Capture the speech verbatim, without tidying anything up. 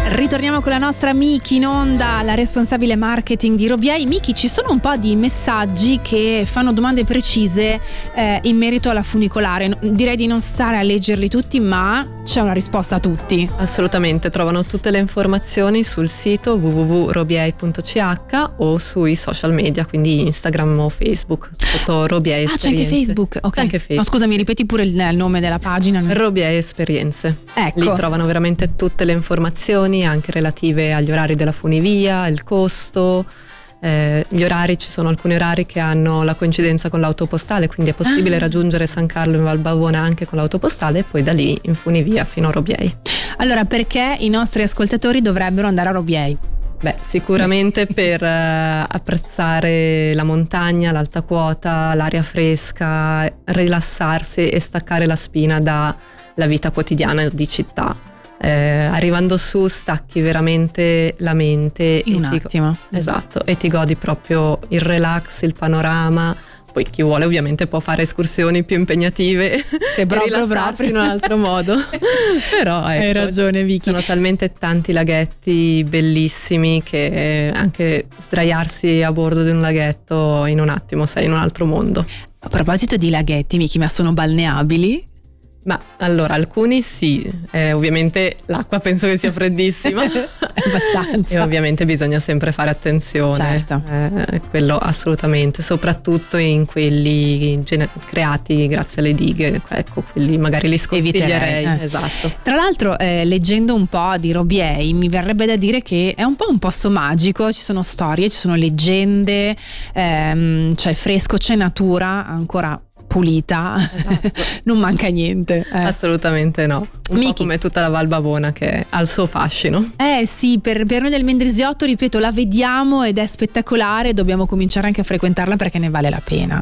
Ritorniamo con la nostra Miki in onda, la responsabile marketing di Robiei. Miki, ci sono un po' di messaggi che fanno domande precise eh, in merito alla funicolare. Direi di non stare a leggerli tutti, ma c'è una risposta a tutti. Assolutamente, trovano tutte le informazioni sul sito w w w punto robiei punto c h o sui social media, quindi Instagram o Facebook, sotto Robiei Ah, Esperienze. c'è anche Facebook, ok. C'è anche Facebook. No, scusami, ripeti pure il, il nome della pagina. Robiei Esperienze. Ecco. Lì trovano veramente tutte le informazioni, anche relative agli orari della funivia, il costo. Eh, gli orari, ci sono alcuni orari che hanno la coincidenza con l'autopostale, quindi è possibile ah. raggiungere San Carlo in Val Bavona anche con l'autopostale e poi da lì in funivia fino a Robiei. Allora, perché i nostri ascoltatori dovrebbero andare a Robiei? Beh, sicuramente per eh, apprezzare la montagna, l'alta quota, l'aria fresca, rilassarsi e staccare la spina dalla vita quotidiana di città. Eh, arrivando su stacchi veramente la mente in e un ti, attimo. Esatto, e ti godi proprio il relax, il panorama. Poi chi vuole ovviamente può fare escursioni più impegnative Se proprio, e rilassarsi proprio. in un altro modo. Però ecco, hai ragione, Vicky. sono talmente tanti laghetti bellissimi che anche sdraiarsi a bordo di un laghetto in un attimo sei in un altro mondo. A proposito di laghetti, Vicky, ma sono balneabili? Ma allora, alcuni sì, eh, ovviamente l'acqua penso che sia freddissima. Abbastanza. E ovviamente bisogna sempre fare attenzione. Certo. Eh, quello assolutamente, soprattutto in quelli gene- creati grazie alle dighe, ecco, quelli magari li sconsiglierei. Eviterei, eh. Esatto. Tra l'altro, eh, leggendo un po' di Robiei, mi verrebbe da dire che è un po' un posto magico, ci sono storie, ci sono leggende, ehm, c'è fresco, c'è natura ancora pulita, Esatto. non manca niente. Eh. Assolutamente no. Un Miki. po' come tutta la Val Bavona che ha il suo fascino. Eh sì, per, per noi del Mendrisiotto, ripeto, la vediamo ed è spettacolare, dobbiamo cominciare anche a frequentarla perché ne vale la pena.